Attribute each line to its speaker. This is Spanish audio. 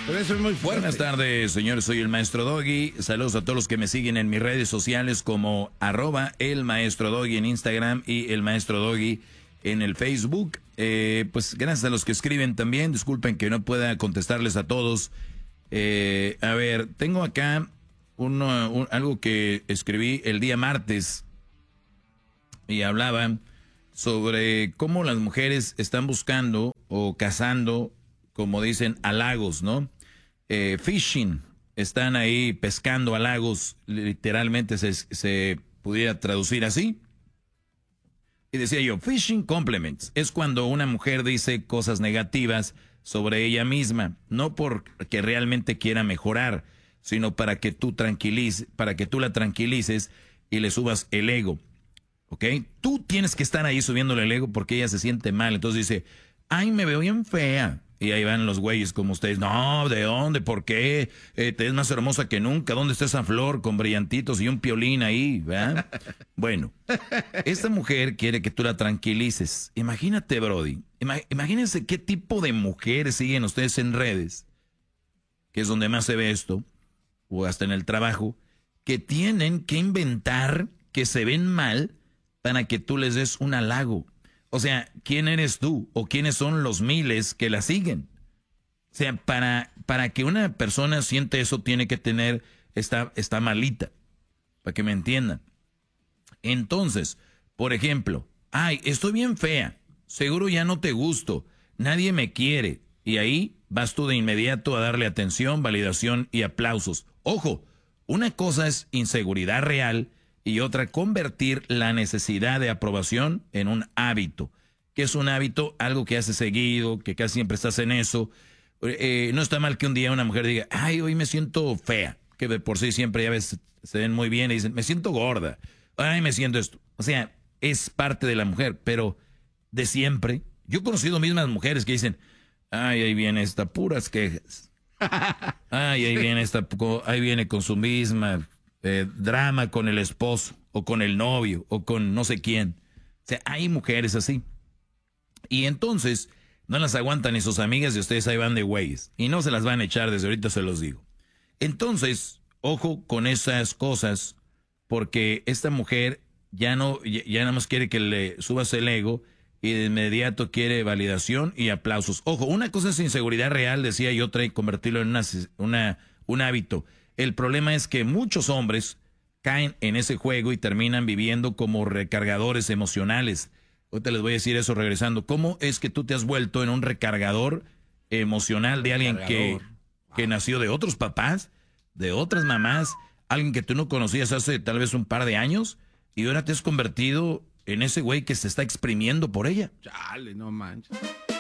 Speaker 1: Pero eso es muy fuerte.
Speaker 2: Buenas tardes, señores. Soy el Maestro Doggy. Saludos a todos los que me siguen en mis redes sociales como @elmaestrodoggy en Instagram y el Maestro Doggy en el Facebook. Pues gracias a los que escriben también. Disculpen que no pueda contestarles a todos. A ver, tengo acá algo que escribí el día martes y hablaba sobre cómo las mujeres están buscando o cazando, como dicen, halagos, ¿no? Fishing, están ahí pescando halagos, literalmente se pudiera traducir así. Y decía yo, fishing compliments, es cuando una mujer dice cosas negativas sobre ella misma, no porque realmente quiera mejorar, sino para que tú la tranquilices y le subas el ego, ¿ok? Tú tienes que estar ahí subiéndole el ego porque ella se siente mal, entonces dice, ay, me veo bien fea. Y ahí van los güeyes como ustedes. No, ¿de dónde? ¿Por qué? Te ves más hermosa que nunca. ¿Dónde está esa flor con brillantitos y un piolín ahí? ¿Verdad? Bueno, esta mujer quiere que tú la tranquilices. Imagínate, Brody. Imagínense qué tipo de mujeres siguen ustedes en redes, que es donde más se ve esto, o hasta en el trabajo, que tienen que inventar que se ven mal para que tú les des un halago. O sea, ¿quién eres tú? ¿O quiénes son los miles que la siguen? O sea, para que una persona siente eso, tiene que tener, está malita, para que me entiendan. Entonces, por ejemplo, ay, estoy bien fea, seguro ya no te gusto, nadie me quiere. Y ahí vas tú de inmediato a darle atención, validación y aplausos. Ojo, una cosa es inseguridad real y otra, convertir la necesidad de aprobación en un hábito. ¿Qué es un hábito? Algo que haces seguido, que casi siempre estás en eso. No está mal que un día una mujer diga, ay, hoy me siento fea, que de por sí siempre ya ves, se ven muy bien y dicen, me siento gorda, ay, me siento esto. O sea, es parte de la mujer, pero de siempre. Yo he conocido mismas mujeres que dicen, ay, ahí viene esta, puras quejas. Ay, ahí viene con su misma... drama con el esposo o con el novio o con no sé quién. O sea, hay mujeres así. Y entonces no las aguantan ni sus amigas y ustedes ahí van de güeyes. Y no se las van a echar, desde ahorita se los digo. Entonces, ojo con esas cosas, porque esta mujer ya nada más quiere que le subas el ego y de inmediato quiere validación y aplausos. Ojo, una cosa es inseguridad real, decía, y otra convertirlo en un hábito. El problema es que muchos hombres caen en ese juego y terminan viviendo como recargadores emocionales. Ahorita les voy a decir eso regresando. ¿Cómo es que tú te has vuelto en un recargador emocional de alguien que nació de otros papás, de otras mamás, alguien que tú no conocías hace tal vez un par de años y ahora te has convertido en ese güey que se está exprimiendo por ella?
Speaker 1: Chale, no manches.